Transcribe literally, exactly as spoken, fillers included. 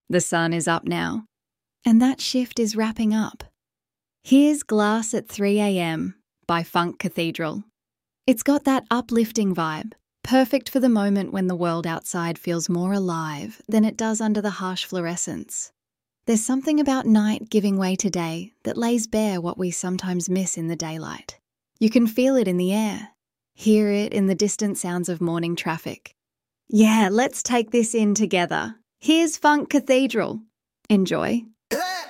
The sun is up now, and that shift is wrapping up. Here's Glass at three a m by Funk Cathedral. It's got that uplifting vibe, perfect for the moment when the world outside feels more alive than it does under the harsh fluorescence. There's something about night giving way to day that lays bare what we sometimes miss in the daylight. You can feel it in the air, hear it in the distant sounds of morning traffic. Yeah, let's take this in together. Here's Funk Cathedral. Enjoy.